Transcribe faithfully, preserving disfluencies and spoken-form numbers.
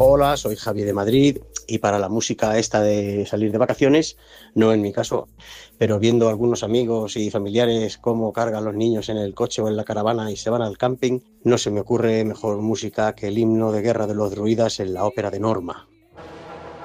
Hola, soy Javi de Madrid y para la música esta de salir de vacaciones, no en mi caso, pero viendo algunos amigos y familiares cómo cargan los niños en el coche o en la caravana y se van al camping, no se me ocurre mejor música que el himno de guerra de los druidas en la ópera de Norma.